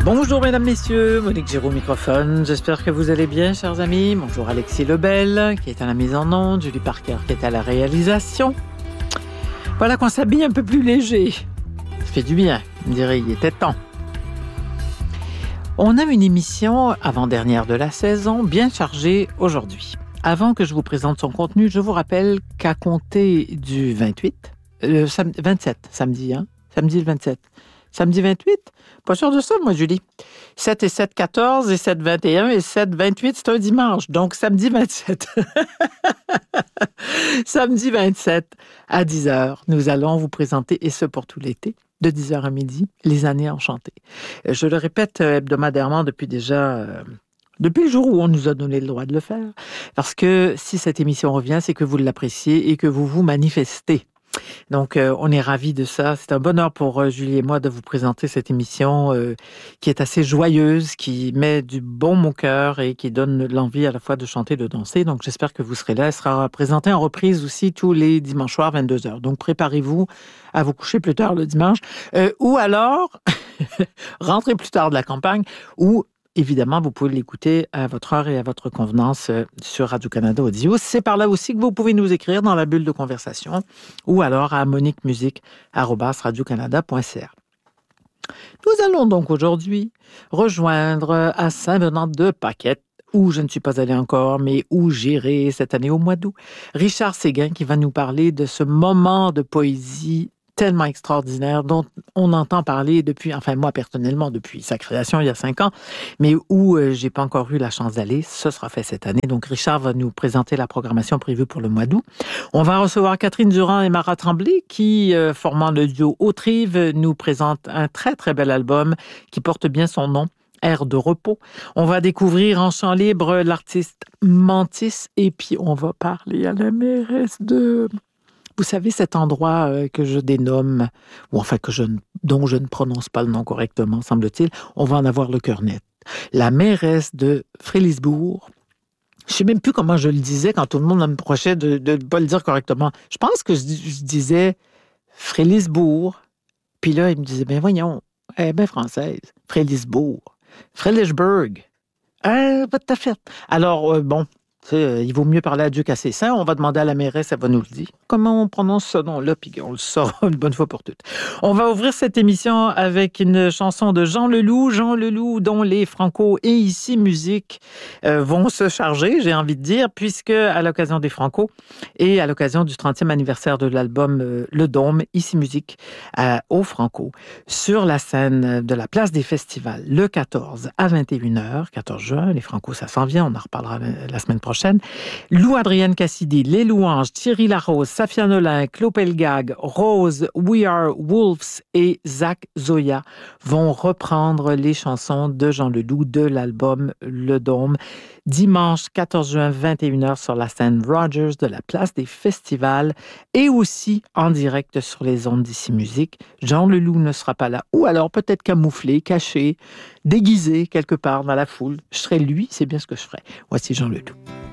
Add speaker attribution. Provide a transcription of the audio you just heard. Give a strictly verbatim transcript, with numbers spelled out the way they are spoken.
Speaker 1: Bonjour mesdames, messieurs, Monique Giraud au microphone. J'espère que vous allez bien, chers amis. Bonjour Alexis Lebel, qui est à la mise en onde, Julie Parker, qui est à la réalisation. Voilà qu'on s'habille un peu plus léger. Ça fait du bien, vous me direz, il était temps. On a une émission avant-dernière de la saison, bien chargée aujourd'hui. Avant que je vous présente son contenu, je vous rappelle qu'à compter du vingt-huit, le sam- vingt-sept, samedi, hein? Samedi le vingt-sept. Samedi vingt-huit? Pas sûr de ça, moi, Julie. sept et sept, quatorze, et sept, vingt et un, et sept, vingt-huit, c'est un dimanche. Donc, samedi vingt-sept. Samedi vingt-sept, à dix heures, nous allons vous présenter, et ce pour tout l'été, de dix heures à midi, les années enchantées. Je le répète hebdomadairement depuis déjà... Euh, Depuis le jour où on nous a donné le droit de le faire. Parce que si cette émission revient, c'est que vous l'appréciez et que vous vous manifestez. Donc, euh, on est ravis de ça. C'est un bonheur pour euh, Julie et moi de vous présenter cette émission euh, qui est assez joyeuse, qui met du baume au cœur et qui donne l'envie à la fois de chanter, de danser. Donc, j'espère que vous serez là. Elle sera présentée en reprise aussi tous les dimanches soirs, vingt-deux heures. Donc, préparez-vous à vous coucher plus tard le dimanche. Euh, ou alors, rentrez plus tard de la campagne ou évidemment, vous pouvez l'écouter à votre heure et à votre convenance sur Radio-Canada Audio. C'est par là aussi que vous pouvez nous écrire dans la bulle de conversation ou alors à moniquemusique arobase radiocanada point c a. Nous allons donc aujourd'hui rejoindre à Saint-Bernard-de-Paquette, où je ne suis pas allée encore, mais où j'irai cette année au mois d'août, Richard Séguin qui va nous parler de ce moment de poésie tellement extraordinaire, dont on entend parler depuis, enfin moi personnellement, depuis sa création il y a cinq ans, mais où euh, j'ai pas encore eu la chance d'aller. Ce sera fait cette année. Donc Richard va nous présenter la programmation prévue pour le mois d'août. On va recevoir Catherine Durand et Mara Tremblay qui, euh, formant le duo Autrive, nous présentent un très très bel album qui porte bien son nom. Air de repos. On va découvrir en chant libre l'artiste Mantis et puis on va parler à la mairesse de... Vous savez, cet endroit euh, que je dénomme, ou enfin que je, dont je ne prononce pas le nom correctement, semble-t-il, on va en avoir le cœur net. La mairesse de Frélisbourg. Je ne sais même plus comment je le disais quand tout le monde me reprochait de ne pas le dire correctement. Je pense que je, je disais Frélisbourg. Puis là, il me disait, ben voyons, elle est bien française. Frélisbourg. Frélisbourg. Ah, pas tout à fait. Alors, euh, bon... Euh, il vaut mieux parler à Dieu qu'à ses saints. On va demander à la mairesse, elle va nous le dire. Comment on prononce ce nom-là, puis on le saura une bonne fois pour toutes. On va ouvrir cette émission avec une chanson de Jean Leloup. Jean Leloup, dont les Franco et Ici Musique euh, vont se charger, j'ai envie de dire, puisque à l'occasion des Franco et à l'occasion du trentième anniversaire de l'album euh, Le Dôme, Ici Musique, euh, au Franco, sur la scène de la place des festivals, le quatorze à vingt et une heures, quatorze juin, les Franco, ça s'en vient, on en reparlera la semaine prochaine. Lou-Adrienne Cassidy, Les Louanges, Thierry Larose, Safia Nolin, Claude Pelgag, Rose, We Are Wolves et Zach Zoya vont reprendre les chansons de Jean Leloup de l'album Le Dôme. Dimanche quatorze juin, vingt et une heures sur la scène Rogers de la place des festivals et aussi en direct sur les ondes d'Ici Musique. Jean Leloup ne sera pas là ou alors peut-être camouflé, caché, déguisé quelque part dans la foule. Je serai lui, c'est bien ce que je ferai. Voici Jean Leloup.